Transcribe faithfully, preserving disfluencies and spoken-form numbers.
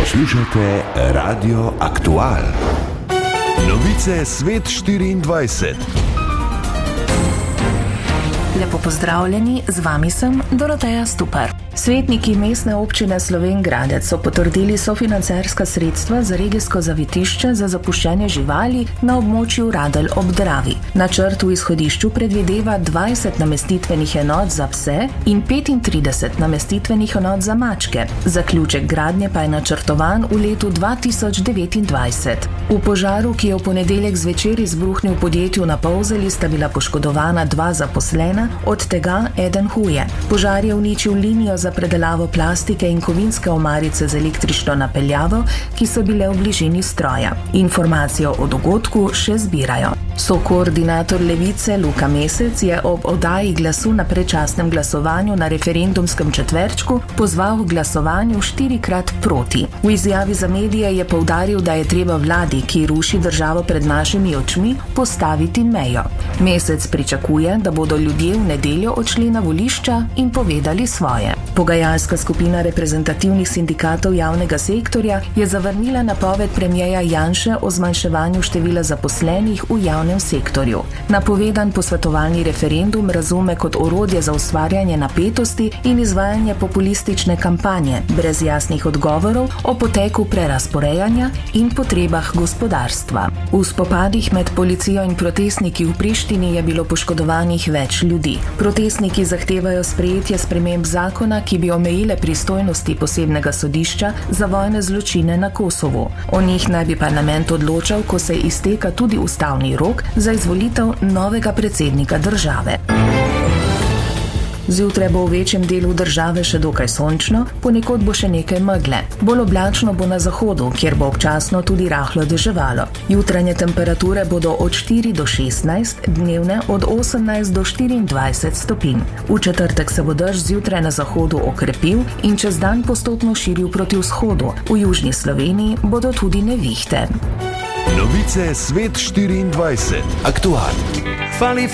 Poslušate Radio Aktual. Novice Svet štiriindvajset. Lepo pozdravljeni, z vami sem Doroteja Stupar. Svetniki mestne občine Slovenj Gradec so potrdili sofinancerska sredstva za regijsko zavetišče za zapuščene živali na območju Radelj ob Dravi. Načrt v izhodišču predvideva dvajset namestitvenih enot za pse in petintrideset namestitvenih enot za mačke. Zaključek gradnje pa je načrtovan v letu dva tisoč devetindvajset. V požaru, ki je v ponedeljek zvečer izbruhnil v podjetju na Polzeli, sta bila poškodovana dva zaposlena, od tega eden huje. Požar je uničil linijo za predelavo plastike in kovinske omarice z električno napeljavo, ki so bile v bližini stroja. Informacijo o dogodku še zbirajo. Sokoordinator Levice Luka Mesec je ob oddaji glasu na predčasnem glasovanju na referendumskem četverčku pozval v glasovanju štirikrat proti. V izjavi za medije je poudaril, da je treba vladi, ki ruši državo pred našimi očmi, postaviti mejo. Mesec pričakuje, da bodo ljudje v nedeljo odšli na volišča in povedali svoje. Pogajalska skupina reprezentativnih sindikatov javnega sektorja je zavrnila napoved premierja Janše o zmanjševanju števila zaposlenih v javnem sektorju. Napovedan posvetovalni referendum razume kot orodje za ustvarjanje napetosti in izvajanje populistične kampanje, brez jasnih odgovorov o poteku prerazporejanja in potrebah gospodarstva. V spopadih med policijo in protestniki v Prištini je bilo poškodovanih več ljudi. Protestniki zahtevajo sprejetje sprememb zakona, ki bi omejile pristojnosti posebnega sodišča za vojne zločine na Kosovu. O njih naj bi parlament odločal, ko se izteka tudi ustavni rok za izvolitev novega predsednika države. Zjutraj bo v večjem delu države še dokaj sončno, ponekod bo še nekaj megle. Bolj oblačno bo na zahodu, kjer bo občasno tudi rahlo deževalo. Jutranje temperature bodo od štiri do šestnajst, dnevne od osemnajst do štiriindvajset stopinj. V četrtek se bo dež zjutraj na zahodu okrepil in čez dan postopno širil proti vzhodu. V južni Sloveniji bodo tudi nevihte. Novice Svet štiriindvajset. Aktual.